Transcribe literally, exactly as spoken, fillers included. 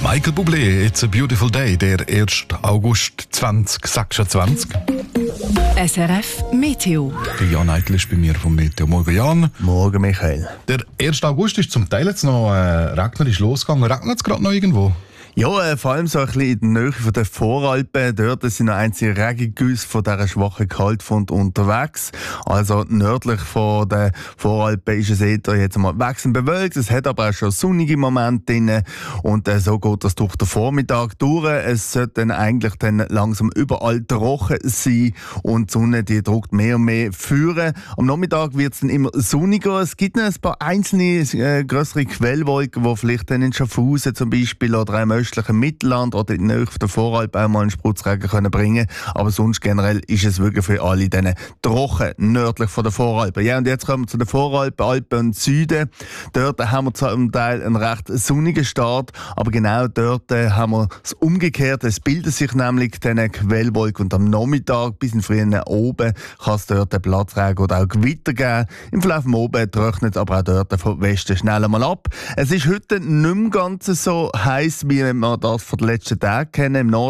Michael Bublé, It's a Beautiful Day, der ersten August zwanzig sechsundzwanzig. S R F Meteo. Der Jan Eitel ist bei mir vom Meteo. Morgen, Jan. Morgen, Michael. Der ersten August ist zum Teil jetzt noch äh, regnerisch losgegangen. Regnet es gerade noch irgendwo? Ja, äh, vor allem so ein bisschen in der Nähe von den Voralpen. Dort sind noch einzelne Regengüsse von dieser schwachen Kaltfront unterwegs. Also nördlich von den Voralpen ist es eher jetzt mal wechselnd bewölkt. Es hat aber auch schon sonnige Momente drin. Und äh, so geht das durch den Vormittag durch. Es sollte dann eigentlich dann langsam überall trocken sein. Und die Sonne, die drückt mehr und mehr führen. Am Nachmittag wird es dann immer sonniger. Es gibt noch ein paar einzelne äh, grössere Quellwolken, die vielleicht dann in Schaffhausen zum Beispiel oder im östlichen Mittelland oder in der Nähe der Voralpen auch mal einen Spritzregen können bringen. Aber sonst generell ist es wirklich für alle diese trocken nördlich von der Voralpen. Ja, und jetzt kommen wir zu den Voralpen, Alpen und Süden. Dort haben wir zum Teil einen recht sonnigen Start, aber genau dort äh, haben wir das Umgekehrte. Es bilden sich nämlich diese Quellwolken und am Nachmittag bis in den frühen oben kann es dort einen Platzregen oder auch Gewitter geben. Im Verlauf von oben trocknet es aber auch dort vom Westen schnell einmal ab. Es ist heute nicht mehr ganz so heiß, wie wir das von den letzten Tagen kennen. Im Norden